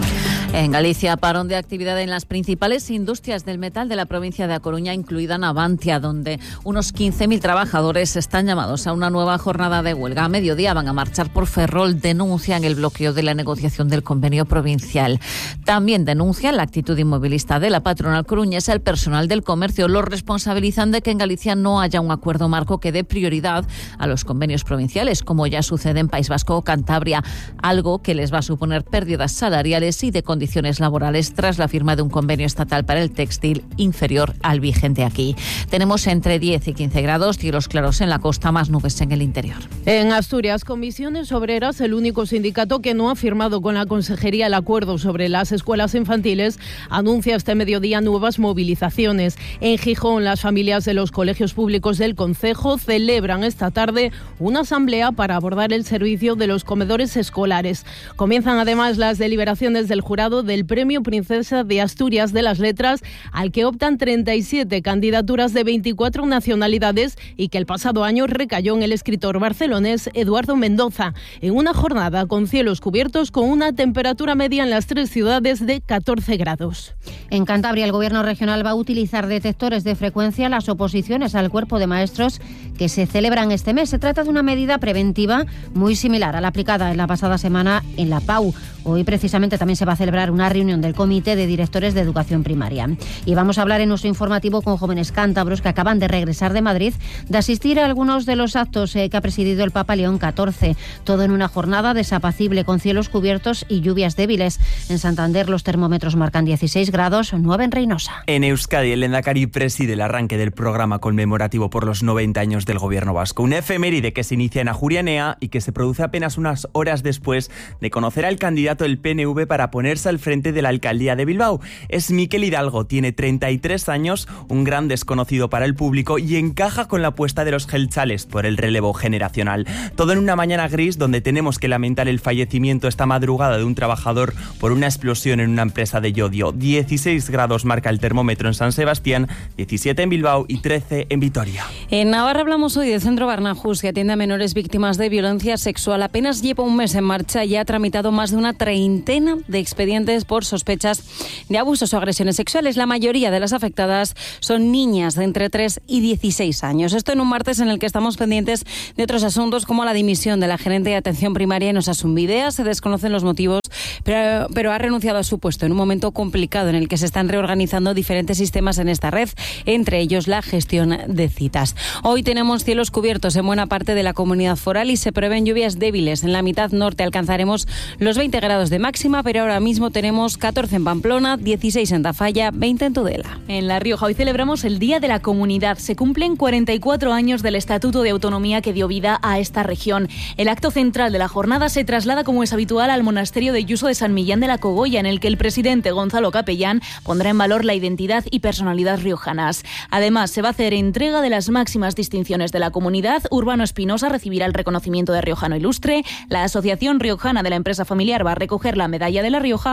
En Galicia, parón de actividad en las principales industrias del metal de la provincia de A Coruña, incluida Navantia, donde unos 15.000 trabajadores están llamados a una nueva jornada de huelga. A mediodía van a marchar por Ferrol, denuncian el bloqueo de la negociación del convenio provincial. También denuncian la actitud inmovilista de la patronal coruñesa. El personal del comercio lo responsabilizan de que en Galicia no haya un acuerdo marco que dé prioridad a los convenios provinciales, como ya sucede en País Vasco o Cantabria, algo que les va a suponer pérdidas salariales y de condiciones laborales tras la firma de un convenio estatal para el textil inferior al vigente aquí. Tenemos entre 10 y 15 grados, cielos claros en la costa, más nubes en el interior. En Asturias, Comisiones Obreras, el único sindicato que no ha firmado con la Consejería el acuerdo sobre las escuelas infantiles, anuncia este mediodía nuevas movilizaciones. En Gijón, las familias de los colegios públicos del concejo celebran esta tarde una asamblea para abordar el servicio de los comedores escolares. Comienzan además las deliberaciones del jurado del Premio Princesa de Asturias de las Letras, al que optan 37 candidaturas de 24 nacionalidades y que el pasado año recayó en el escritor barcelonés Eduardo Mendoza, en una jornada con cielos cubiertos con una temperatura media en las 3 ciudades de 14 grados. En Cantabria, el Gobierno regional va a utilizar detectores de frecuencia en las oposiciones al cuerpo de maestros que se celebran este mes. Se trata de una medida preventiva muy similar a la aplicada en la pasada semana en la PAU. Hoy precisamente también se va a celebrar una reunión del Comité de Directores de Educación Primaria. Y vamos a hablar en nuestro informativo con jóvenes cántabros que acaban de regresar de Madrid, de asistir a algunos de los actos que ha presidido el Papa León XIV. Todo en una jornada desapacible con cielos cubiertos y lluvias débiles. En Santander los termómetros marcan 16 grados, 9 en Reynosa. En Euskadi, el Lehendakari preside el arranque del programa conmemorativo por los 90 años del Gobierno vasco. Una efeméride que se inicia en Ajuria Enea y que se produce apenas unas horas después de conocer al candidato del PNV para ponerse al frente de la alcaldía de Bilbao. Es Miquel Hidalgo, tiene 33 años, un gran desconocido para el público y encaja con la apuesta de los geltzales por el relevo generacional. Todo en una mañana gris donde tenemos que lamentar el fallecimiento esta madrugada de un trabajador por una explosión en una empresa de Llodio. 16 grados marca el termómetro en San Sebastián, 17 en Bilbao y 13 en Vitoria. En Navarra hablamos hoy del Centro Barnahus, que atiende a menores víctimas de violencia sexual. Apenas lleva un mes en marcha y ha tramitado más de una treintena de expedientes por sospechas de abusos o agresiones sexuales. La mayoría de las afectadas son niñas de entre 3 y 16 años. Esto en un martes en el que estamos pendientes de otros asuntos como la dimisión de la gerente de atención primaria en Osasunbidea. Se desconocen los motivos, pero ha renunciado a su puesto en un momento complicado en el que se están reorganizando diferentes sistemas en esta red, entre ellos la gestión de citas. Hoy tenemos cielos cubiertos en buena parte de la comunidad foral y se prevén lluvias débiles. En la mitad norte alcanzaremos los 20 grados de máxima, pero ahora mismo tenemos 14 en Pamplona, 16 en Tafalla, 20 en Tudela. En La Rioja hoy celebramos el Día de la Comunidad. Se cumplen 44 años del Estatuto de Autonomía que dio vida a esta región. El acto central de la jornada se traslada, como es habitual, al monasterio de Yuso de San Millán de la Cogolla, en el que el presidente Gonzalo Capellán pondrá en valor la identidad y personalidad riojanas. Además, se va a hacer entrega de las máximas distinciones de la comunidad. Urbano Espinosa recibirá el reconocimiento de Riojano Ilustre, la Asociación Riojana de la Empresa Familiar va a recoger la Medalla de La Rioja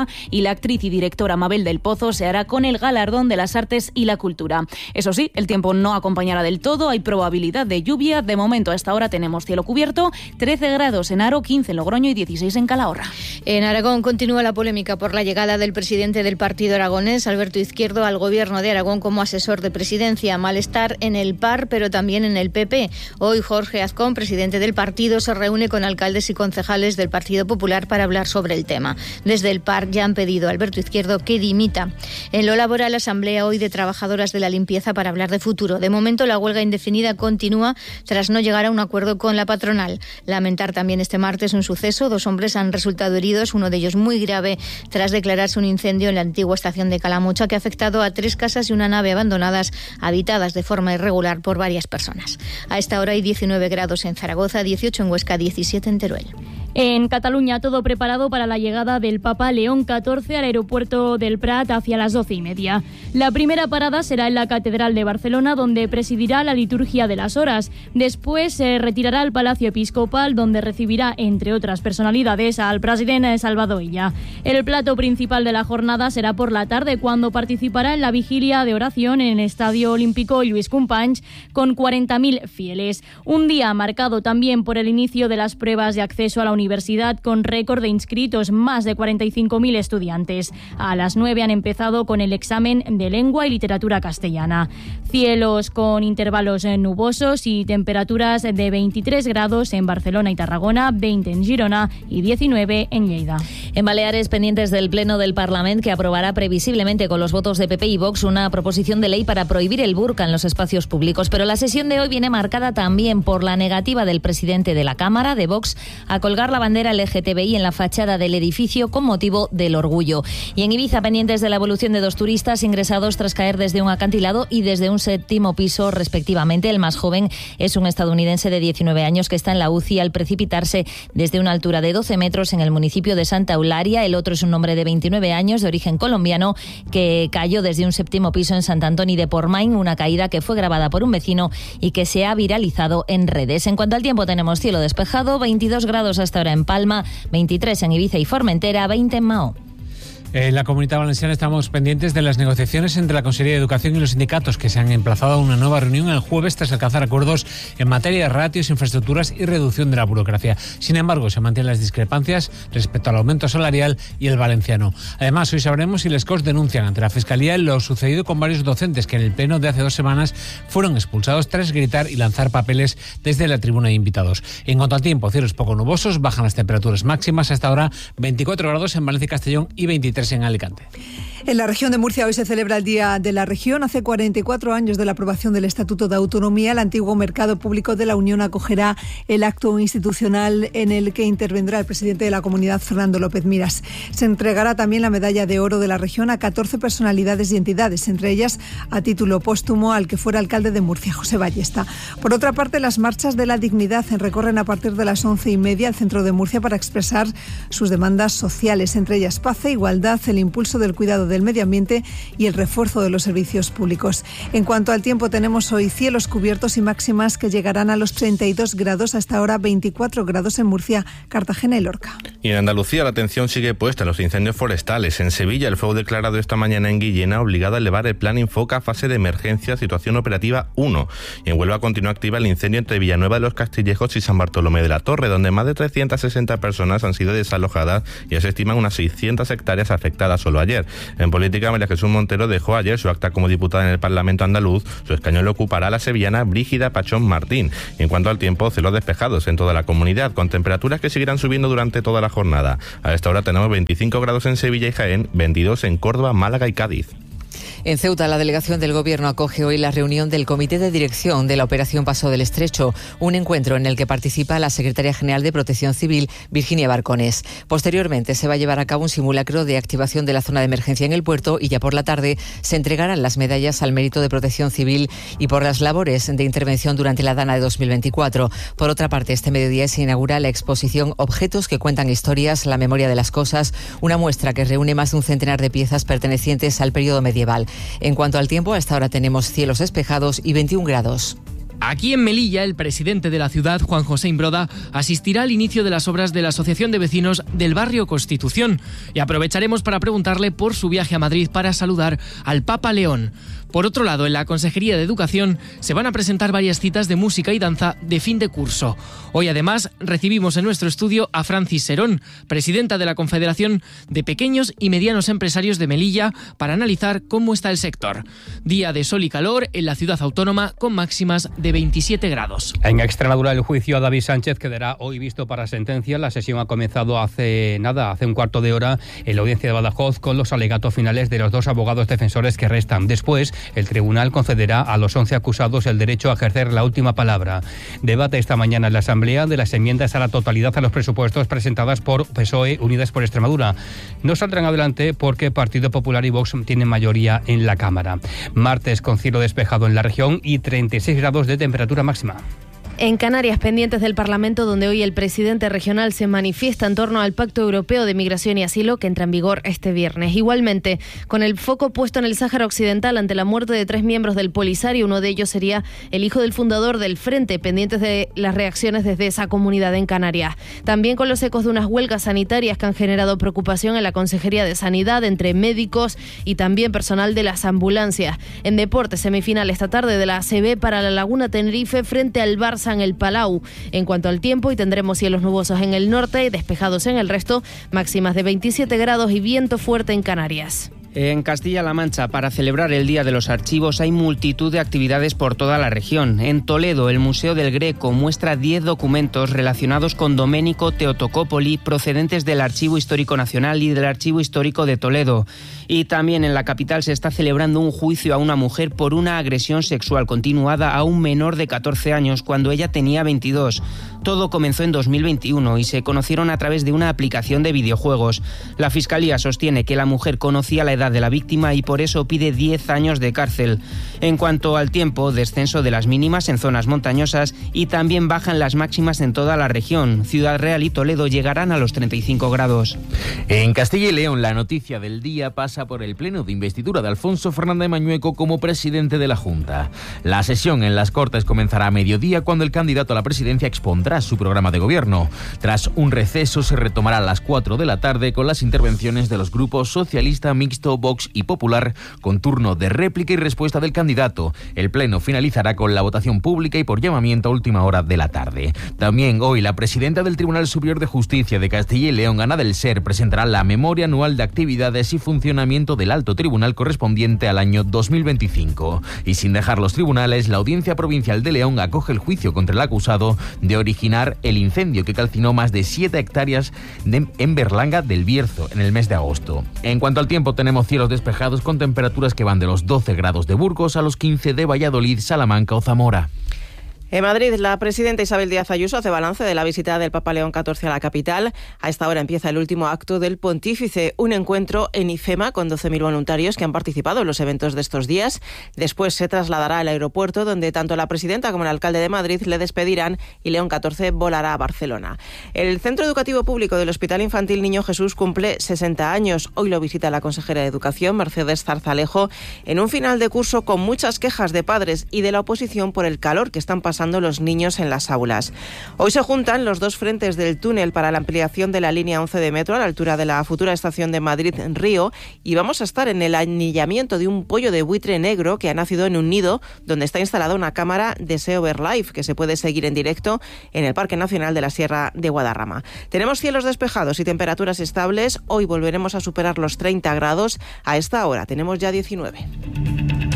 y la actriz y directora Mabel del Pozo se hará con el galardón de las artes y la cultura. Eso sí, el tiempo no acompañará del todo, hay probabilidad de lluvia. De momento, hasta ahora tenemos cielo cubierto, 13 grados en Haro, 15 en Logroño y 16 en Calahorra. En Aragón continúa la polémica por la llegada del presidente del partido aragonés, Alberto Izquierdo, al gobierno de Aragón como asesor de presidencia. Malestar en el PAR, pero también en el PP. Hoy Jorge Azcón, presidente del partido, se reúne con alcaldes y concejales del Partido Popular para hablar sobre el tema. Desde el PAR ya han pedido a Alberto Izquierdo que dimita. En lo laboral, asamblea hoy de trabajadoras de la limpieza para hablar de futuro. De momento, la huelga indefinida continúa tras no llegar a un acuerdo con la patronal. Lamentar también este martes un suceso. 2 hombres han resultado heridos, uno de ellos muy grave, tras declararse un incendio en la antigua estación de Calamocha que ha afectado a 3 casas y una nave abandonadas, habitadas de forma irregular por varias personas. A esta hora hay 19 grados en Zaragoza, 18 en Huesca, 17 en Teruel. En Cataluña, todo preparado para la llegada del Papa León XIV al aeropuerto del Prat hacia las 12:30. La primera parada será en la Catedral de Barcelona, donde presidirá la liturgia de las horas. Después se retirará al Palacio Episcopal, donde recibirá, entre otras personalidades, al presidente Salvador Illa. El plato principal de la jornada será por la tarde, cuando participará en la vigilia de oración en el Estadio Olímpico Lluís Companys con 40.000 fieles. Un día marcado también por el inicio de las pruebas de acceso a la universidad, con récord de inscritos, más de 45.000 estudiantes. A las 9 han empezado con el examen de lengua y literatura castellana. Cielos con intervalos nubosos y temperaturas de 23 grados en Barcelona y Tarragona, 20 en Girona y 19 en Lleida. En Baleares, pendientes del Pleno del Parlamento, que aprobará previsiblemente con los votos de PP y Vox una proposición de ley para prohibir el burka en los espacios públicos. Pero la sesión de hoy viene marcada también por la negativa del presidente de la Cámara, de Vox, a colgar la bandera LGTBI en la fachada del edificio con motivo del orgullo. Y en Ibiza, pendientes de la evolución de 2 turistas ingresados tras caer desde un acantilado y desde un 7º piso, respectivamente. El más joven es un estadounidense de 19 años que está en la UCI al precipitarse desde una altura de 12 metros en el municipio de Santa Eularia. El otro es un hombre de 29 años de origen colombiano que cayó desde un 7º piso en Sant Antoni de Portmany, una caída que fue grabada por un vecino y que se ha viralizado en redes. En cuanto al tiempo, tenemos cielo despejado, 22 grados hasta ahora en Palma, 23 en Ibiza y Formentera, 20 en Mahó. En la Comunidad Valenciana estamos pendientes de las negociaciones entre la Consejería de Educación y los sindicatos, que se han emplazado a una nueva reunión el jueves tras alcanzar acuerdos en materia de ratios, infraestructuras y reducción de la burocracia. Sin embargo, se mantienen las discrepancias respecto al aumento salarial y el valenciano. Además, hoy sabremos si les COS denuncian ante la Fiscalía lo sucedido con varios docentes que en el pleno de hace 2 semanas fueron expulsados tras gritar y lanzar papeles desde la tribuna de invitados. En cuanto al tiempo, cielos poco nubosos, bajan las temperaturas máximas, hasta ahora 24 grados en Valencia y Castellón y 23 en Alicante. En la región de Murcia hoy se celebra el Día de la Región. Hace 44 años de la aprobación del Estatuto de Autonomía, el antiguo mercado público de la Unión acogerá el acto institucional en el que intervendrá el presidente de la comunidad, Fernando López Miras. Se entregará también la medalla de oro de la región a 14 personalidades y entidades, entre ellas a título póstumo al que fuera alcalde de Murcia, José Ballesta. Por otra parte, las marchas de la dignidad recorren a partir de las 11:30 el centro de Murcia para expresar sus demandas sociales, entre ellas paz e igualdad, el impulso del cuidado del medio ambiente y el refuerzo de los servicios públicos. En cuanto al tiempo, tenemos hoy cielos cubiertos y máximas que llegarán a los 32 grados, hasta ahora 24 grados en Murcia, Cartagena y Lorca. Y en Andalucía la atención sigue puesta en los incendios forestales. En Sevilla, el fuego declarado esta mañana en Guillena ha obligado a elevar el plan Infoca a fase de emergencia, situación operativa 1. Y en Huelva continúa activa el incendio entre Villanueva de los Castillejos y San Bartolomé de la Torre, donde más de 360 personas han sido desalojadas y se estiman unas 600 hectáreas afectadas solo ayer. En política, María Jesús Montero dejó ayer su acta como diputada en el Parlamento andaluz. Su escaño lo ocupará la sevillana Brígida Pachón Martín. Y en cuanto al tiempo, cielos despejados en toda la comunidad, con temperaturas que seguirán subiendo durante toda la jornada. A esta hora tenemos 25 grados en Sevilla y Jaén, 22 en Córdoba, Málaga y Cádiz. En Ceuta, la delegación del Gobierno acoge hoy la reunión del Comité de Dirección de la Operación Paso del Estrecho, un encuentro en el que participa la Secretaria General de Protección Civil, Virginia Barcones. Posteriormente se va a llevar a cabo un simulacro de activación de la zona de emergencia en el puerto y ya por la tarde se entregarán las medallas al mérito de Protección Civil y por las labores de intervención durante la Dana de 2024. Por otra parte, este mediodía se inaugura la exposición Objetos que cuentan historias, la memoria de las cosas, una muestra que reúne más de un centenar de piezas pertenecientes al periodo medieval. En cuanto al tiempo, hasta ahora tenemos cielos despejados y 21 grados. Aquí en Melilla, el presidente de la ciudad, Juan José Imbroda, asistirá al inicio de las obras de la Asociación de Vecinos del Barrio Constitución y aprovecharemos para preguntarle por su viaje a Madrid para saludar al Papa León. Por otro lado, en la Consejería de Educación se van a presentar varias citas de música y danza de fin de curso. Hoy, además, recibimos en nuestro estudio a Francis Serón, presidenta de la Confederación de Pequeños y Medianos Empresarios de Melilla, para analizar cómo está el sector. Día de sol y calor en la ciudad autónoma con máximas de 27 grados. En Extremadura, el juicio a David Sánchez quedará hoy visto para sentencia. La sesión ha comenzado hace un cuarto de hora en la audiencia de Badajoz con los alegatos finales de los 2 abogados defensores que restan. Después, el tribunal concederá a los 11 acusados el derecho a ejercer la última palabra. Debate esta mañana en la Asamblea de las enmiendas a la totalidad a los presupuestos presentadas por PSOE, Unidas por Extremadura. No saldrán adelante porque Partido Popular y Vox tienen mayoría en la Cámara. Martes con cielo despejado en la región y 36 grados de temperatura máxima. En Canarias, pendientes del Parlamento, donde hoy el presidente regional se manifiesta en torno al Pacto Europeo de Migración y Asilo que entra en vigor este viernes. Igualmente, con el foco puesto en el Sáhara Occidental ante la muerte de 3 miembros del Polisario, uno de ellos sería el hijo del fundador del Frente, pendientes de las reacciones desde esa comunidad en Canarias. También con los ecos de unas huelgas sanitarias que han generado preocupación en la Consejería de Sanidad entre médicos y también personal de las ambulancias. En deportes, semifinal esta tarde de la ACB para la Laguna Tenerife frente al Barça en el Palau. En cuanto al tiempo, y tendremos cielos nubosos en el norte y despejados en el resto, máximas de 27 grados y viento fuerte en Canarias. En Castilla-La Mancha, para celebrar el Día de los Archivos, hay multitud de actividades por toda la región. En Toledo, el Museo del Greco muestra 10 documentos relacionados con Domenico Teotocópoli, procedentes del Archivo Histórico Nacional y del Archivo Histórico de Toledo. Y también en la capital se está celebrando un juicio a una mujer por una agresión sexual continuada a un menor de 14 años cuando ella tenía 22. Todo comenzó en 2021 y se conocieron a través de una aplicación de videojuegos. La Fiscalía sostiene que la mujer conocía la edad de la víctima y por eso pide 10 años de cárcel. En cuanto al tiempo, descenso de las mínimas en zonas montañosas y también bajan las máximas en toda la región. Ciudad Real y Toledo llegarán a los 35 grados. En Castilla y León, la noticia del día pasa por el pleno de investidura de Alfonso Fernández Mañueco como presidente de la Junta. La sesión en las Cortes comenzará a mediodía cuando el candidato a la presidencia expondrá su programa de gobierno. Tras un receso se retomará a las 4 de la tarde con las intervenciones de los grupos Socialista, Mixto, Vox y Popular, con turno de réplica y respuesta del candidato. El pleno finalizará con la votación pública y por llamamiento a última hora de la tarde. También hoy la presidenta del Tribunal Superior de Justicia de Castilla y León, Ana del Ser, presentará la memoria anual de actividades y funcionamiento del Alto Tribunal correspondiente al año 2025. Y sin dejar los tribunales, la Audiencia Provincial de León acoge el juicio contra el acusado de originar el incendio que calcinó más de 7 hectáreas en Berlanga del Bierzo en el mes de agosto. En cuanto al tiempo, tenemos cielos despejados con temperaturas que van de los 12 grados de Burgos a los 15 de Valladolid, Salamanca o Zamora. En Madrid, la presidenta Isabel Díaz Ayuso hace balance de la visita del Papa León XIV a la capital. A esta hora empieza el último acto del pontífice, un encuentro en IFEMA con 12.000 voluntarios que han participado en los eventos de estos días. Después se trasladará al aeropuerto, donde tanto la presidenta como el alcalde de Madrid le despedirán y León XIV volará a Barcelona. El Centro Educativo Público del Hospital Infantil Niño Jesús cumple 60 años. Hoy lo visita la consejera de Educación, Mercedes Zarzalejo, en un final de curso con muchas quejas de padres y de la oposición por el calor que están pasando los niños en las aulas. Hoy se juntan los dos frentes del túnel para la ampliación de la línea 11 de metro a la altura de la futura estación de Madrid-Río y vamos a estar en el anillamiento de un pollo de buitre negro que ha nacido en un nido donde está instalada una cámara de Seover Live que se puede seguir en directo en el Parque Nacional de la Sierra de Guadarrama. Tenemos cielos despejados y temperaturas estables. Hoy volveremos a superar los 30 grados. A esta hora tenemos ya 19.